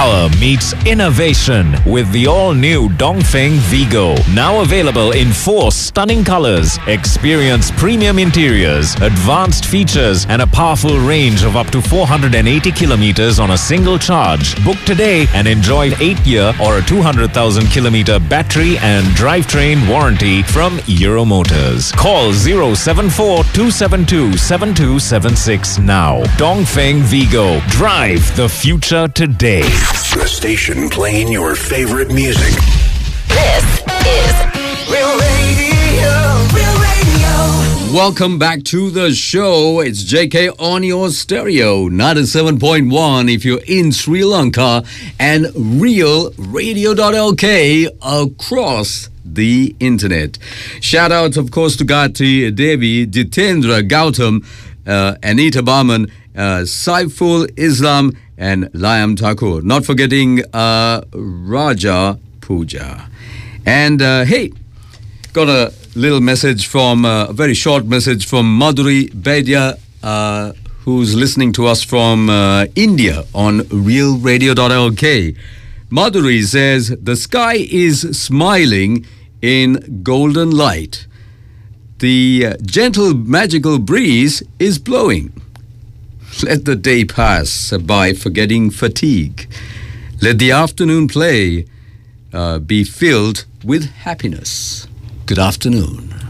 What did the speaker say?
Power meets innovation with the all-new Dongfeng Vigo. Now available in 4 stunning colors. Experience premium interiors, advanced features, and a powerful range of up to 480 kilometers on a single charge. Book today and enjoy 8-year or a 200,000-kilometer battery and drivetrain warranty from Euromotors. Call 074-272-7276 now. Dongfeng Vigo. Drive the future today. The station playing your favorite music. This is Real Radio. Real Radio. Welcome back to the show. It's JK on your stereo, 97.1 if you're in Sri Lanka, and realradio.lk across the internet. Shout out, of course, to Gayatri Devi, Jitendra Gautam, Anita Barman, Saiful Islam, and Layam Thakur. Not forgetting Raja Puja. And hey, got a little message from, a very short message from Madhuri Baidia, who's listening to us from India on realradio.lk. Madhuri says, the sky is smiling in golden light. The gentle magical breeze is blowing. Let the day pass by forgetting fatigue. Let the afternoon play be filled with happiness. Good afternoon.